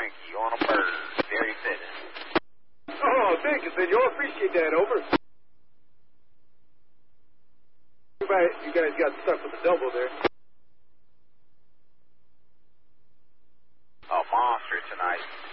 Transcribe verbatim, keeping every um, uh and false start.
Frankie on a bird. Very fitting. Oh, thank you, senor. Appreciate that. Over. You guys got stuck with the double there. A monster tonight.